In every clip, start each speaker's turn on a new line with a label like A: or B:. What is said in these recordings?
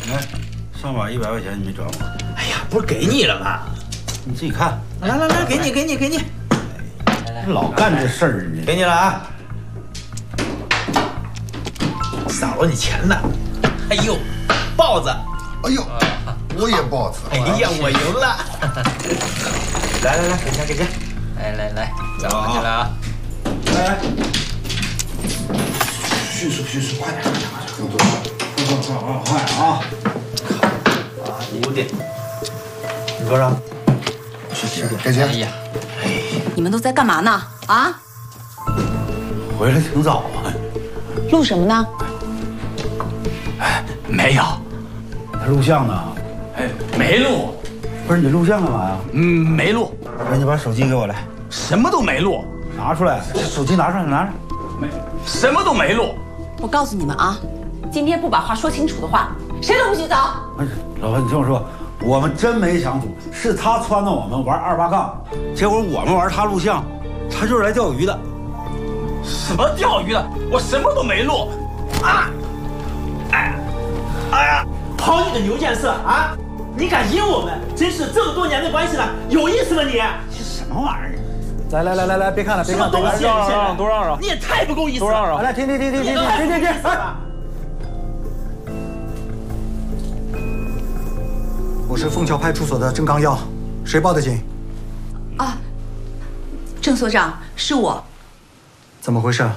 A: 来，上把100块钱你没转我？
B: 哎呀，不是给你了吗？
A: 你自己看。
B: 来，给你。
A: 老干这事儿呢。
B: 给你了啊！少了你钱呢。哎呦，豹子！
C: 哎呦，我也豹子。
B: 哎呀，我赢了！来，给钱！
D: 来，转过去了啊！
A: 来，
C: 迅速，快点！
A: 快啊
B: 5点，你多少？
C: 给钱。
D: 哎呀，
E: 你们都在干嘛呢？啊？
A: 回来挺早啊。
E: 录什么呢？
D: 没有，
A: 他录像呢。
D: 没录，
A: 不是你录像干嘛呀？
D: 没录，
A: 来，你把手机给我来，
D: 什么都没录，
A: 拿出来，手机拿出来。
D: 什么都没录。
E: 我告诉你们啊，今天不把话说清楚的话，谁都不许走。
A: 不是，老婆，你听我说，我们真没想赌，是他撺掇我们玩28杠，结果我们玩他录像，他就是来钓鱼的。
D: 什么钓鱼的？我什么都没录。啊！
B: 哎呀，跑你个牛建设啊！你敢赢我们，真是这么多年的关系了，有意思吗你？
A: 这什么玩意儿？
F: 来，别看了，
B: 什么东西？
F: 让，多让。
B: 你也太不够意思了！
F: 多让。来，停！我是凤桥派出所的郑刚耀，谁报的警？
E: 啊，郑所长，是我。
F: 怎么回事？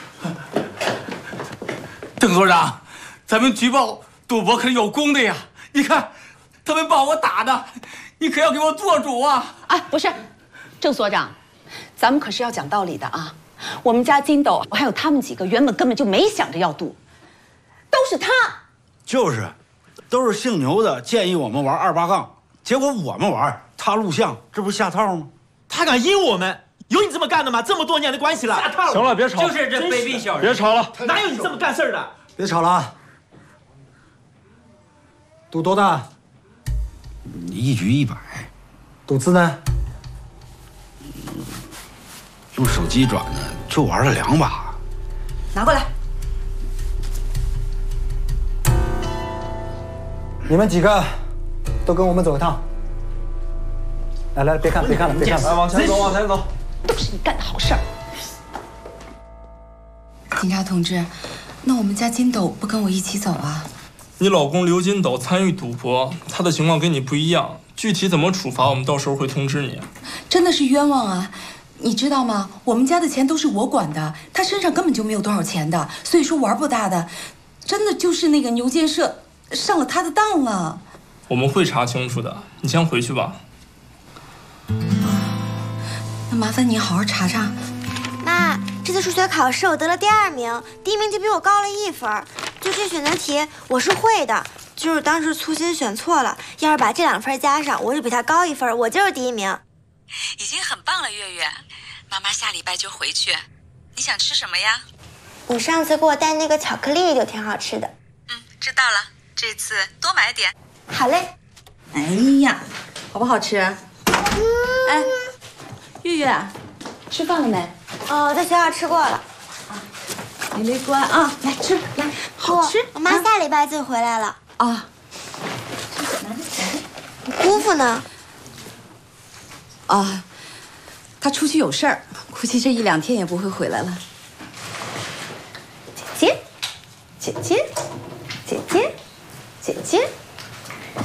D: 邓所长，咱们举报赌博可是有功的呀！你看，他们把我打的，你可要给我做主啊！
E: 哎，不是，郑所长，咱们可是要讲道理的啊。我们家金斗还有他们几个原本根本就没想着要赌，都是他。
A: 就是，都是姓牛的建议我们玩28杠，结果我们玩他录像，这不是下套吗？
B: 他敢阴我们，有你这么干的吗？这么多年的关系了，下套。
F: 行了，别吵，
D: 就是这卑鄙小人！
F: 别吵了，
B: 哪有你这么干事的？
F: 别吵了啊！赌多大？
A: 一局100。
F: 赌资呢？
A: 用手机转的，就玩了2把。
E: 拿过来。
F: 你们几个都跟我们走一趟。来，别看了，来，往前走。
E: 都是你干的好事儿。
G: 警察同志，那我们家金斗不跟我一起走啊？
H: 你老公刘金斗参与赌博，他的情况跟你不一样，具体怎么处罚，我们到时候会通知你。
G: 真的是冤枉啊！你知道吗？我们家的钱都是我管的，他身上根本就没有多少钱的，所以说玩不大的，真的就是那个牛建设上了他的当了。
H: 我们会查清楚的，你先回去吧。
G: 那麻烦你好好查查。
I: 妈，这次数学考试我得了第2名，第1名就比我高了1分。就这选择题我是会的，就是当时粗心选错了，要是把这2分加上，我就比他高1分，我就是第1名。
E: 已经很棒了，月月。妈妈下礼拜就回去，你想吃什么呀？
I: 你上次给我带那个巧克力就挺好吃的。
E: 知道了，这次多买点。
I: 好嘞。
E: 哎呀，好不好吃？哎，月月，吃饭了没？
I: 哦，在学校吃过了。
E: 没关啊，来吃，来，好吃。
I: 我妈下礼拜就回来了。
E: 啊。
I: 姑父呢？
E: 啊，他出去有事儿，估计这1、2天也不会回来了。姐姐，